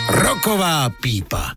Roková pípa.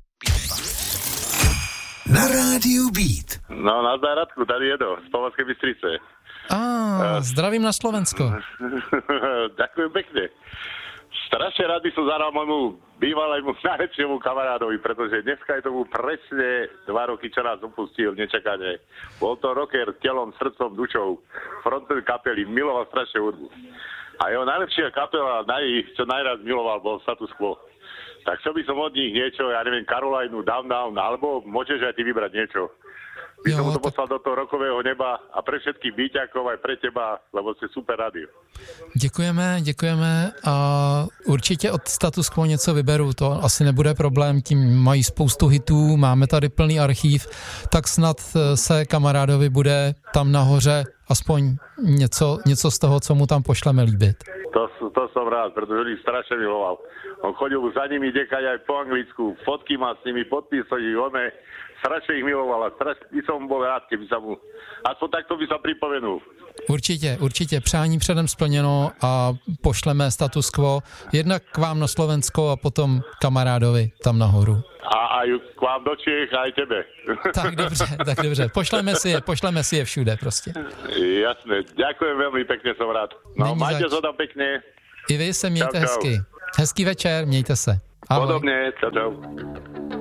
Na rádiu Beat. No, nazdar Radku, tady Jedo, z Považskej Bystrice. Zdravím na Slovensko. Ďakujem pekne. Strašne rád by som zahral môjmu bývalému najlepšiemu kamarádovi, pretože dneska je tomu presne 2 roky, čo nás opustil nečakane. Bol to rocker telom, srdcom, dušou, frontman kapely, miloval strašne hudbu. A jeho najlepšia kapela, čo najraz miloval, bol Status Quo. Tak chcel by som od nich niečo, ja neviem, Carolinu, Down, alebo môžeš aj ty vybrať niečo. By som to poslal do toho rokového neba a pre všetkých Bíťakov, aj pre teba, lebo ste super rádio. Děkujeme a určitě od Status Quo něco vyberu, to asi nebude problém, tím mají spoustu hitů, máme tady plný archív, tak snad se kamarádovi bude tam nahoře aspoň něco z toho, co mu tam pošleme, líbit. To som rád, pretože on ich strašne miloval. On chodil za nimi dekať aj po anglicku, fotky má s nimi, podpísali, strašne ich miloval a strašne by som bol rád, keby sa mu, aspoň takto by sa pripomenul. Určitě, přání předem splněno a pošleme Status Quo jednak k vám na Slovensko a potom kamarádovi tam nahoru. A aj k vám do Čech, aj tebe. Tak dobře. Pošleme si je všude prostě. Jasné, ďakujem veľmi pekne, som rád. No, majte sa tam pekne. I vy se mějte čau. hezky. Hezký večer, mějte se. Ahoj. Podobne, čau.